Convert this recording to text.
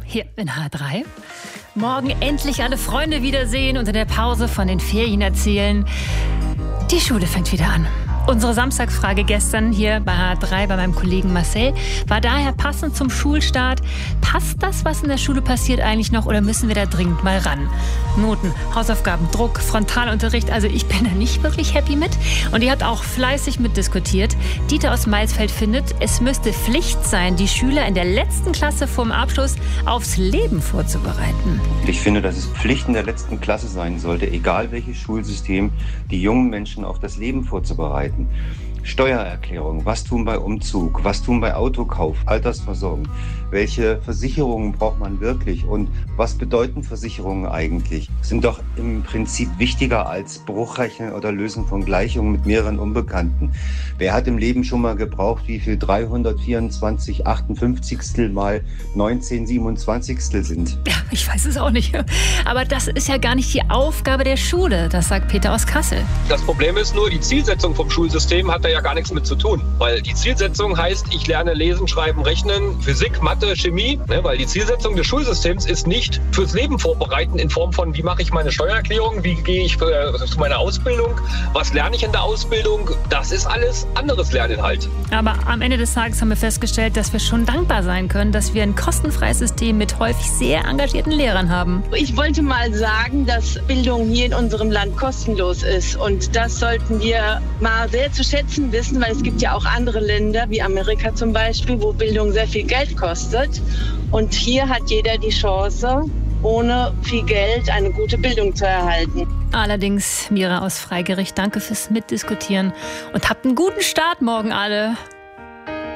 hier in H3. Morgen endlich alle Freunde wiedersehen und in der Pause von den Ferien erzählen. Die Schule fängt wieder an. Unsere Samstagsfrage gestern hier bei H3 bei meinem Kollegen Marcel war daher passend zum Schulstart. Passt das, was in der Schule passiert, eigentlich noch oder müssen wir da dringend mal ran? Noten, Hausaufgaben, Druck, Frontalunterricht, also ich bin da nicht wirklich happy mit. Und ihr habt auch fleißig mitdiskutiert. Dieter aus Maisfeld findet, es müsste Pflicht sein, die Schüler in der letzten Klasse vorm Abschluss aufs Leben vorzubereiten. Ich finde, dass es Pflicht in der letzten Klasse sein sollte, egal welches Schulsystem, die jungen Menschen auf das Leben vorzubereiten. Steuererklärung, was tun bei Umzug, was tun bei Autokauf, Altersversorgung, welche Versicherungen braucht man wirklich und was bedeuten Versicherungen eigentlich? Sind doch im Prinzip wichtiger als Bruchrechnen oder Lösen von Gleichungen mit mehreren Unbekannten. Wer hat im Leben schon mal gebraucht, wie viel 324 58 mal 19 27 sind? Ja, ich weiß es auch nicht. Aber das ist ja gar nicht die Aufgabe der Schule, das sagt Peter aus Kassel. Das Problem ist nur, die Zielsetzung vom Schulsystem hat da ja gar nichts mit zu tun. Weil die Zielsetzung heißt, ich lerne lesen, schreiben, rechnen, Physik, Mathe, Chemie. Weil die Zielsetzung des Schulsystems ist nicht fürs Leben vorbereiten in Form von, wie mache ich meine Steuererklärung, wie gehe ich zu meiner Ausbildung, was lerne ich in der Ausbildung. Das ist alles anderes Lerninhalt. Aber am Ende des Tages haben wir festgestellt, dass wir schon dankbar sein können, dass wir ein kostenfreies System mit häufig sehr engagierten Lehrern haben. Ich wollte mal sagen, dass Bildung hier in unserem Land kostenlos ist. Und das sollten wir mal sehr zu schätzen wissen, weil es gibt ja auch andere Länder, wie Amerika zum Beispiel, wo Bildung sehr viel Geld kostet. Und hier hat jeder die Chance, ohne viel Geld eine gute Bildung zu erhalten. Allerdings, Mira aus Freigericht, danke fürs Mitdiskutieren und habt einen guten Start morgen alle.